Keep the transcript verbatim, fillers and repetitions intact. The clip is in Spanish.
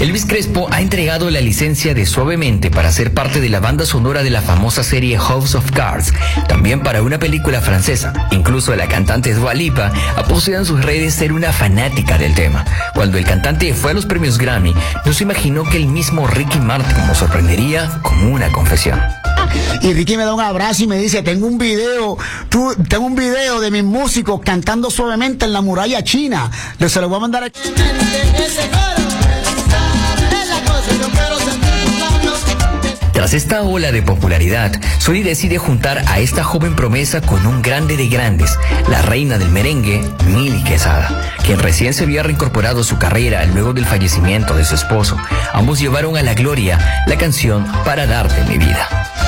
Elvis Crespo ha entregado la licencia de Suavemente para ser parte de la banda sonora de la famosa serie House of Cards, también para una película francesa. Incluso la cantante Dua Lipa ha posteado en sus redes ser una fanática del tema. Cuando el cantante fue a los premios Grammy, no se imaginó que el mismo Ricky Martin nos sorprendería con una confesión. Y Ricky me da un abrazo y me dice, tengo un video, tú, tengo un video de mis músicos cantando Suavemente en la muralla china. Le se lo voy a mandar a... Tras esta ola de popularidad, Sony decide juntar a esta joven promesa con un grande de grandes, la reina del merengue, Mili Quesada, quien recién se había reincorporado a su carrera luego del fallecimiento de su esposo. Ambos llevaron a la gloria la canción Para Darte Mi Vida.